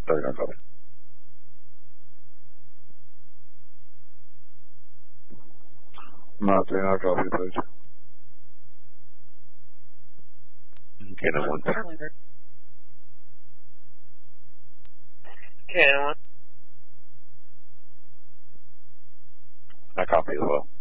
Sorry, no copy. Not no copy, please. Canon 1. Canon 1. I copy as well.